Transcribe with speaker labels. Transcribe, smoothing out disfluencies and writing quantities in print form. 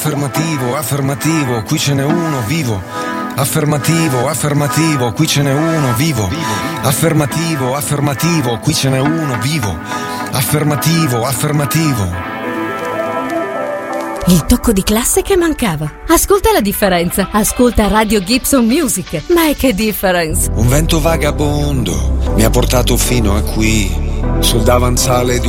Speaker 1: Affermativo, affermativo, qui ce n'è uno vivo. Affermativo, affermativo, qui ce n'è uno vivo. Affermativo, affermativo, qui ce n'è uno vivo. Affermativo, affermativo.
Speaker 2: Il tocco di classe che mancava. Ascolta la differenza. Ascolta Radio Gibson Music. Make a difference.
Speaker 1: Un vento vagabondo mi ha portato fino a qui, sul davanzale di